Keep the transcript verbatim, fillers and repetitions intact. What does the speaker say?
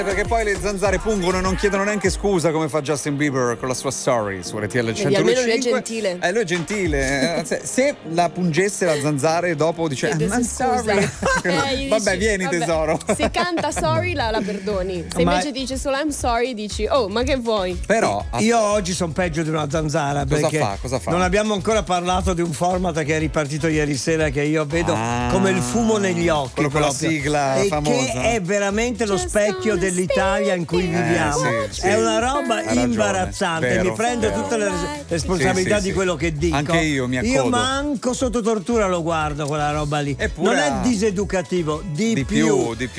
Perché poi le zanzare pungono e non chiedono neanche scusa come fa Justin Bieber con la sua story su R T L centodue e cinque. Almeno lui è gentile. Eh, lui è gentile. Se, se la pungesse la zanzare dopo dice I'm sorry. Eh, vabbè, dici, vieni vabbè, tesoro. Se canta sorry la, la perdoni. Se Ma- invece dice solo I'm sorry dici oh ma che vuoi? Però Io oggi sono peggio di una zanzara. Cosa perché fa? Cosa fa? non abbiamo ancora parlato di un format che è ripartito ieri sera che io vedo Ah, come il fumo negli occhi. quello con la proprio. sigla e famosa. che è veramente lo Just specchio gonna dell'Italia in cui stay viviamo. Eh, sì, sì. È una roba Hai ragione, imbarazzante. vero, Mi prendo vero. tutte le res- responsabilità Sì, sì, di sì. quello che dico. Anche io mi Io accodo. manco sotto tortura lo guardo quella roba lì. Eppure non è ha- diseducativo, di, Di più. più, di più.